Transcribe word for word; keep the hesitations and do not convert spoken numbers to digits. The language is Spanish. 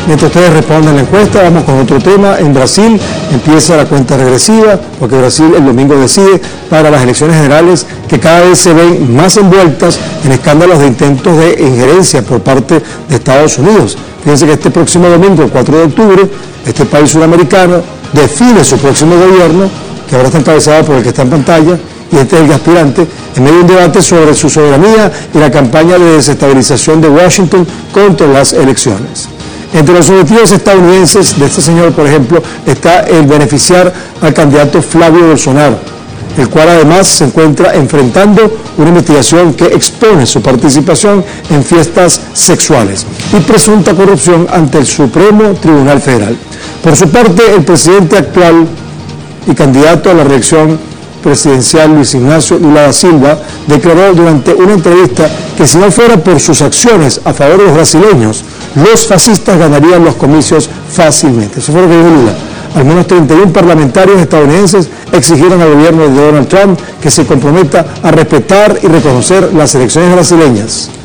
Mientras ustedes responden la encuesta, vamos con otro tema. En Brasil empieza la cuenta regresiva, porque Brasil el domingo decide para las elecciones generales que cada vez se ven más envueltas en escándalos de intentos de injerencia por parte de Estados Unidos. Fíjense que este próximo domingo, el cuatro de octubre, este país sudamericano define su próximo gobierno, que ahora está encabezado por el que está en pantalla, y este es el aspirante, en medio de un debate sobre su soberanía y la campaña de desestabilización de Washington contra las elecciones. Entre los objetivos estadounidenses de este señor, por ejemplo, está el beneficiar al candidato Flavio Bolsonaro, el cual además se encuentra enfrentando una investigación que expone su participación en fiestas sexuales y presunta corrupción ante el Supremo Tribunal Federal. Por su parte, el presidente actual y candidato a la reelección presidencial, Luis Ignacio Lula da Silva, declaró durante una entrevista que si no fuera por sus acciones a favor de los brasileños, los fascistas ganarían los comicios fácilmente. Eso fue lo que dijo Lula. Al menos treinta y uno parlamentarios estadounidenses exigieron al gobierno de Donald Trump que se comprometa a respetar y reconocer las elecciones brasileñas.